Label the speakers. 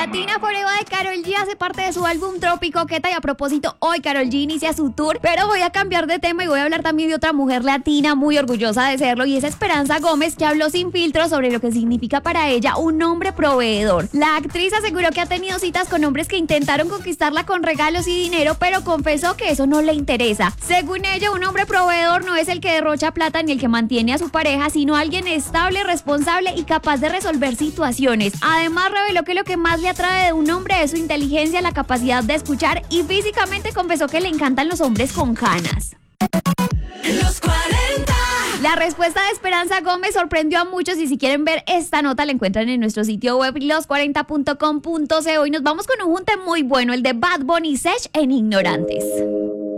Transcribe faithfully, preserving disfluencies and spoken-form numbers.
Speaker 1: Latina Forever de Karol G hace parte de su álbum Tropicoqueta y a propósito, hoy Karol G inicia su tour, pero voy a cambiar de tema y voy a hablar también de otra mujer latina muy orgullosa de serlo y es Esperanza Gómez, que habló sin filtro sobre lo que significa para ella un hombre proveedor. La actriz aseguró que ha tenido citas con hombres que intentaron conquistarla con regalos y dinero, pero confesó que eso no le interesa. Según ella, un hombre proveedor no es el que derrocha plata ni el que mantiene a su pareja, sino alguien estable, responsable y capaz de resolver situaciones. Además, reveló que lo que más le atrae de un hombre es su inteligencia, la capacidad de escuchar y físicamente confesó que le encantan los hombres con canas.
Speaker 2: Los cuarenta.
Speaker 1: La respuesta de Esperanza Gómez sorprendió a muchos y si quieren ver esta nota la encuentran en nuestro sitio web los cuarenta punto com punto co y nos vamos con un junte muy bueno, el de Bad Bunny y Sech en Ignorantes.